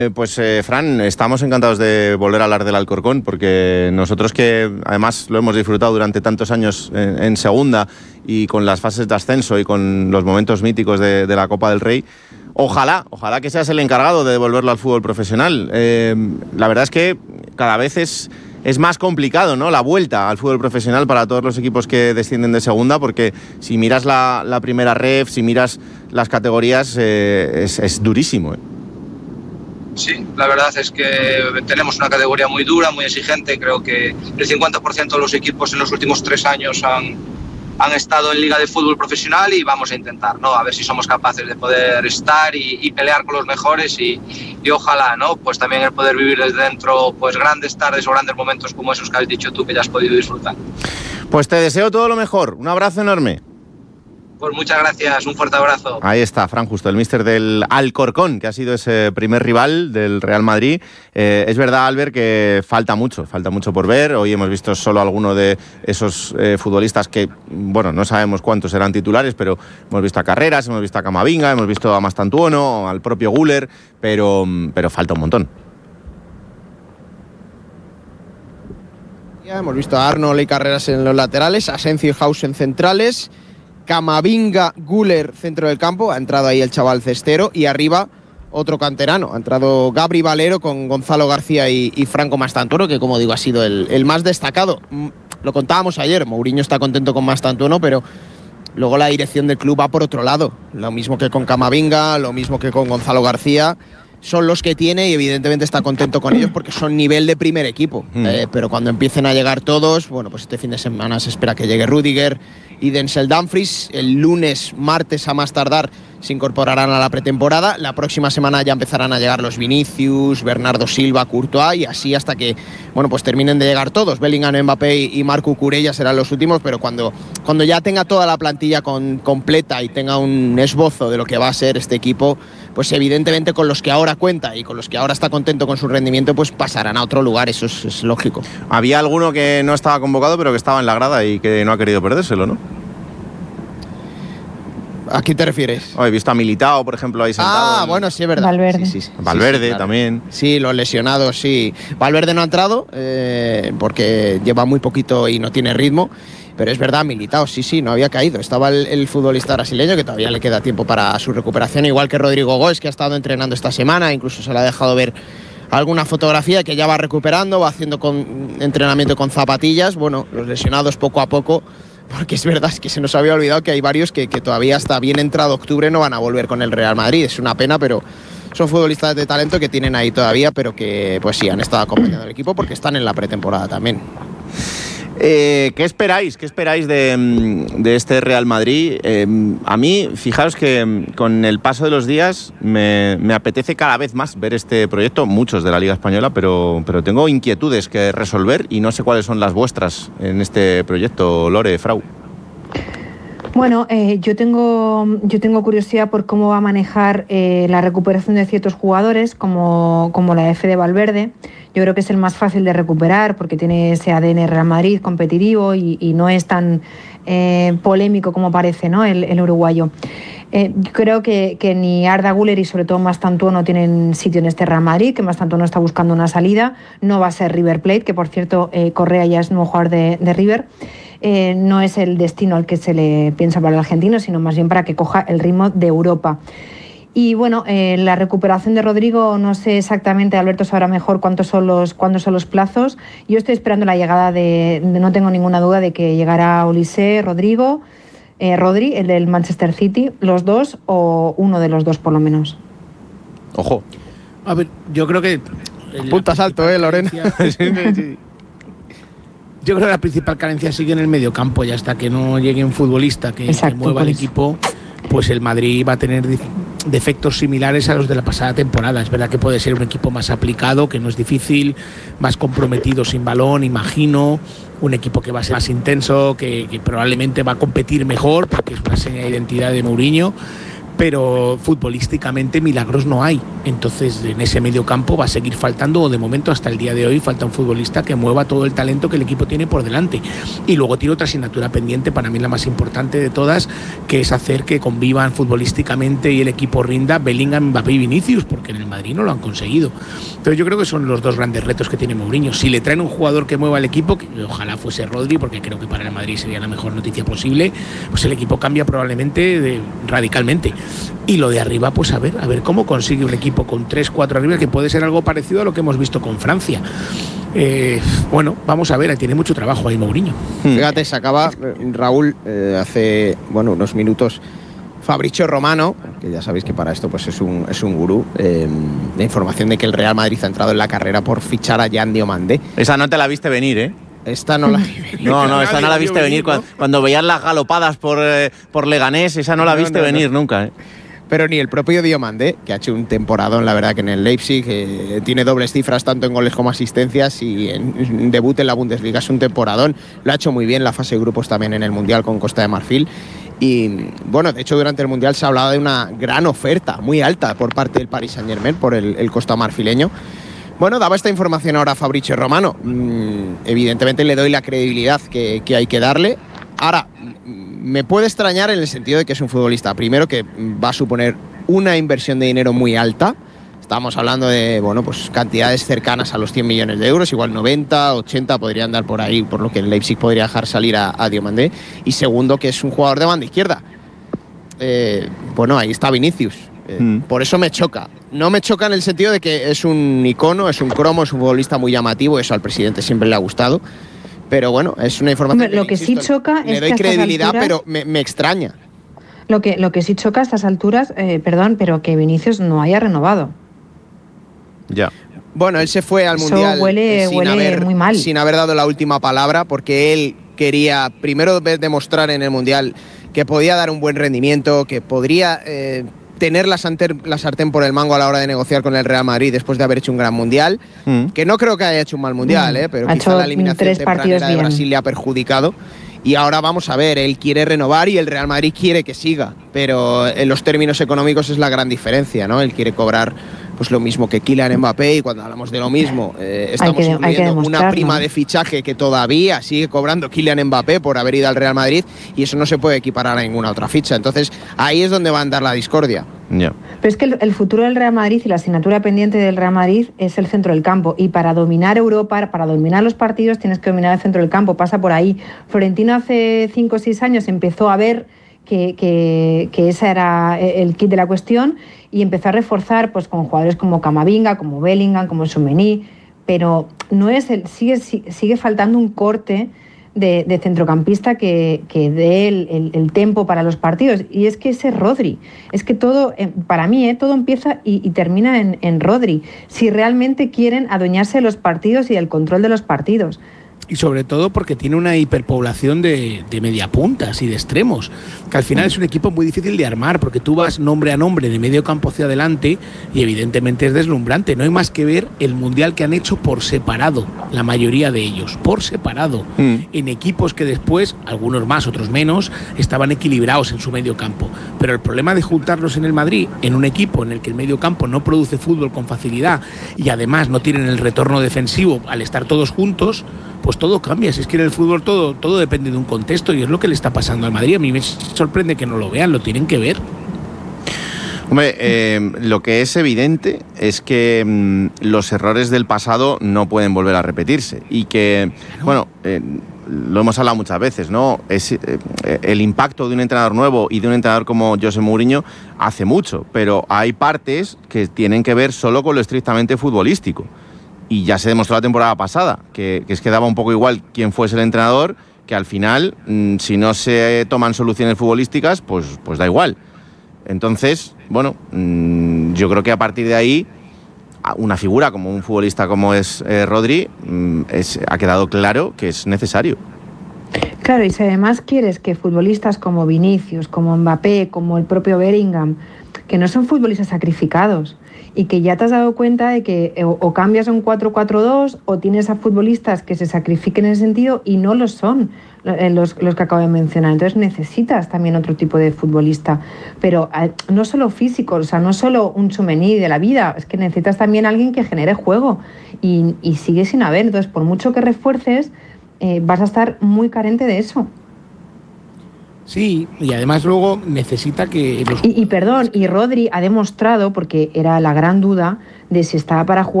Fran, estamos encantados de volver a hablar del Alcorcón, porque nosotros que además lo hemos disfrutado durante tantos años en segunda y con las fases de ascenso y con los momentos míticos de la Copa del Rey, ojalá que seas el encargado de devolverlo al fútbol profesional. La verdad es que cada vez es más complicado, ¿no?, la vuelta al fútbol profesional para todos los equipos que descienden de segunda, porque si miras la primera ref, si miras las categorías, es durísimo, ¿eh? Sí, la verdad es que tenemos una categoría muy dura, muy exigente. Creo que el 50% de los equipos en los últimos 3 años han estado en liga de fútbol profesional y vamos a intentar, ¿no?, a ver si somos capaces de poder estar y pelear con los mejores y ojalá, ¿no?, pues también el poder vivir desde dentro pues grandes tardes o grandes momentos como esos que has dicho tú, que ya has podido disfrutar. Pues te deseo todo lo mejor, un abrazo enorme. Pues muchas gracias, un fuerte abrazo. Ahí está, Fran Justo, el míster del Alcorcón, que ha sido ese primer rival del Real Madrid. Es verdad, Albert, que falta mucho por ver. Hoy hemos visto solo alguno de esos futbolistas que, bueno, no sabemos cuántos serán titulares, pero hemos visto a Carreras, hemos visto a Camavinga, hemos visto a Mastantuono, al propio Güler, pero falta un montón. Ya hemos visto a Arnold y Carreras en los laterales, Asencio y Hausen centrales, Camavinga, Güler, centro del campo, ha entrado ahí el chaval cestero, y arriba otro canterano, ha entrado Gabri Valero con Gonzalo García y Franco Mastantuono, que como digo ha sido el más destacado. Lo contábamos ayer, Mourinho está contento con Mastantuono, pero luego la dirección del club va por otro lado, lo mismo que con Camavinga, lo mismo que con Gonzalo García. Son los que tiene y evidentemente está contento con ellos porque son nivel de primer equipo. Pero cuando empiecen a llegar todos, bueno, pues este fin de semana se espera que llegue Rüdiger y Denzel Dumfries. El lunes, martes a más tardar se incorporarán a la pretemporada. La próxima semana ya empezarán a llegar los Vinicius, Bernardo Silva, Courtois, y así hasta que, bueno, pues terminen de llegar todos. Bellingham, Mbappé y Marco Cucurella serán los últimos, pero cuando ya tenga toda la plantilla completa y tenga un esbozo de lo que va a ser este equipo, pues evidentemente con los que ahora cuenta y con los que ahora está contento con su rendimiento, pues pasarán a otro lugar, eso es lógico. Había alguno que no estaba convocado, pero que estaba en la grada y que no ha querido perdérselo, ¿no? ¿A quién te refieres? He visto a Militao, por ejemplo, ahí sentado. Bueno, sí, es verdad. Valverde. Sí, Valverde claro. también. Sí, los lesionados, sí. Valverde no ha entrado porque lleva muy poquito y no tiene ritmo. Pero es verdad, Militao, sí, no había caído. Estaba el futbolista brasileño, que todavía le queda tiempo para su recuperación, igual que Rodrigo Góes, que ha estado entrenando esta semana, incluso se le ha dejado ver alguna fotografía, que ya va recuperando, va haciendo entrenamiento con zapatillas. Bueno, los lesionados poco a poco, porque es verdad que se nos había olvidado que hay varios que todavía hasta bien entrado octubre no van a volver con el Real Madrid. Es una pena, pero son futbolistas de talento que tienen ahí todavía, pero que pues sí, han estado acompañando al equipo porque están en la pretemporada también. ¿Qué esperáis? ¿Qué esperáis de este Real Madrid? A mí, fijaros que con el paso de los días me apetece cada vez más ver este proyecto, muchos de la Liga Española, pero tengo inquietudes que resolver y no sé cuáles son las vuestras en este proyecto, Lore, Frau. Bueno, yo tengo curiosidad por cómo va a manejar la recuperación de ciertos jugadores, como la F de Valverde. Yo creo que es el más fácil de recuperar porque tiene ese ADN Real Madrid competitivo y no es tan polémico como parece, ¿no?, el uruguayo. Creo que ni Arda Güler y sobre todo Mastantuono tienen sitio en este Real Madrid, que Mastantuono está buscando una salida. No va a ser River Plate, que por cierto Correa ya es nuevo jugador de River. No es el destino al que se le piensa para el argentino, sino más bien para que coja el ritmo de Europa. Y bueno, la recuperación de Rodrigo, no sé exactamente, Alberto sabrá mejor cuántos son los plazos. Yo estoy esperando la llegada no tengo ninguna duda de que llegará Olise, Rodrigo, Rodri, el del Manchester City, los dos o uno de los dos por lo menos. Ojo. A ver, yo creo que... Punta salto, Lorena. Yo creo que la principal carencia sigue en el mediocampo, y hasta que no llegue un futbolista que mueva el equipo, pues el Madrid va a tener defectos similares a los de la pasada temporada. Es verdad que puede ser un equipo más aplicado, que no es difícil, más comprometido sin balón, imagino, un equipo que va a ser más intenso, que probablemente va a competir mejor, porque es una seña de identidad de Mourinho. pero futbolísticamente milagros no hay. Entonces en ese medio campo va a seguir faltando, o de momento hasta el día de hoy falta un futbolista que mueva todo el talento que el equipo tiene por delante. Y luego tiene otra asignatura pendiente, para mí la más importante de todas, que es hacer que convivan futbolísticamente y el equipo rinda Bellingham, Mbappé y Vinicius, porque en el Madrid no lo han conseguido. Entonces yo creo que son los dos grandes retos que tiene Mourinho. Si le traen un jugador que mueva el equipo, que ojalá fuese Rodri, porque creo que para el Madrid sería la mejor noticia posible, pues el equipo cambia probablemente radicalmente. Y lo de arriba, pues a ver cómo consigue un equipo con 3-4 arriba, que puede ser algo parecido a lo que hemos visto con Francia. Bueno, vamos a ver, tiene mucho trabajo ahí Mourinho. Fíjate, se acaba, Raúl, hace unos minutos, Fabrizio Romano, que ya sabéis que para esto pues es un gurú, la información de que el Real Madrid ha entrado en la carrera por fichar a Yan Diomandé. Esa no te la viste venir, ¿eh? Esta no la vi venir. No, esta no la viste venir. Cuando veías las galopadas por Leganés, esa no la viste venir nunca, ¿eh? Pero ni el propio Diomandé, que ha hecho un temporadón, la verdad, que en el Leipzig tiene dobles cifras tanto en goles como asistencias, y en debut en la Bundesliga es un temporadón. Lo ha hecho muy bien, la fase de grupos también en el Mundial con Costa de Marfil. Y bueno, de hecho durante el Mundial se ha hablado de una gran oferta, muy alta, por parte del Paris Saint-Germain por el costamarfileño. Bueno, daba esta información ahora Fabrizio Romano. Evidentemente le doy la credibilidad que hay que darle. Ahora, me puede extrañar en el sentido de que es un futbolista, primero, que va a suponer una inversión de dinero muy alta. Estamos hablando de, pues cantidades cercanas a los 100 millones de euros, igual 90, 80 podrían andar por ahí, por lo que el Leipzig podría dejar salir a Diomandé. Y segundo, que es un jugador de banda izquierda. Ahí está Vinicius. Por eso me choca. No me choca en el sentido de que es un icono, es un cromo, es un futbolista muy llamativo, eso al presidente siempre le ha gustado. Pero bueno, es una información. Hombre, lo que sí choca es que le doy credibilidad, pero me extraña. Lo que sí choca a estas alturas, pero que Vinicius no haya renovado. Ya. Bueno, él se fue al Mundial huele muy mal, sin haber dado la última palabra, porque él quería primero demostrar en el Mundial que podía dar un buen rendimiento, que podría tener la sartén por el mango a la hora de negociar con el Real Madrid después de haber hecho un gran Mundial, que no creo que haya hecho un mal Mundial, pero quizá la eliminación tempranera de Brasil le ha perjudicado. Y ahora vamos a ver, él quiere renovar y el Real Madrid quiere que siga, pero en los términos económicos es la gran diferencia, ¿no? Él quiere cobrar pues lo mismo que Kylian Mbappé, y cuando hablamos de lo mismo, estamos incluyendo una prima de fichaje que todavía sigue cobrando Kylian Mbappé por haber ido al Real Madrid, y eso no se puede equiparar a ninguna otra ficha. Entonces ahí es donde va a andar la discordia. Yeah. Pero es que el futuro del Real Madrid y la asignatura pendiente del Real Madrid es el centro del campo, y para dominar Europa, para dominar los partidos, tienes que dominar el centro del campo, pasa por ahí. Florentino hace 5 o 6 años empezó a ver que ese era el kit de la cuestión, y empezó a reforzar pues con jugadores como Camavinga, como Bellingham, como Tchouaméni, pero no es sigue faltando un corte de centrocampista que dé el tempo para los partidos, y es que ese Rodri, es que todo, para mí, todo empieza y termina en Rodri, si realmente quieren adueñarse de los partidos y del control de los partidos. Y sobre todo porque tiene una hiperpoblación de mediapuntas y de extremos, que al final es un equipo muy difícil de armar, porque tú vas nombre a nombre de medio campo hacia adelante y evidentemente es deslumbrante. No hay más que ver el Mundial que han hecho por separado, la mayoría de ellos, por separado, en equipos que después, algunos más, otros menos, estaban equilibrados en su medio campo. Pero el problema de juntarlos en el Madrid, en un equipo en el que el medio campo no produce fútbol con facilidad y además no tienen el retorno defensivo al estar todos juntos, pues todo cambia. Si es que en el fútbol todo depende de un contexto, y es lo que le está pasando al Madrid. A mí me sorprende que no lo vean, lo tienen que ver. Hombre, lo que es evidente es que los errores del pasado no pueden volver a repetirse, y que, lo hemos hablado muchas veces, ¿no? El impacto de un entrenador nuevo y de un entrenador como José Mourinho hace mucho, pero hay partes que tienen que ver solo con lo estrictamente futbolístico. Y ya se demostró la temporada pasada, que es que daba un poco igual quién fuese el entrenador, que al final, si no se toman soluciones futbolísticas, pues da igual. Entonces, yo creo que a partir de ahí, una figura como un futbolista como es Rodri, ha quedado claro que es necesario. Claro, y si además quieres que futbolistas como Vinicius, como Mbappé, como el propio Bellingham, que no son futbolistas sacrificados y que ya te has dado cuenta de que o cambias a un 4-4-2 o tienes a futbolistas que se sacrifiquen en ese sentido y no lo son los que acabo de mencionar. Entonces necesitas también otro tipo de futbolista, pero no solo físico, o sea, no solo un Tchouaméni de la vida, es que necesitas también alguien que genere juego y sigue sin haber. Entonces, por mucho que refuerces, vas a estar muy carente de eso. Sí, y además luego necesita que... Y Rodri ha demostrado, porque era la gran duda de si estaba para jugar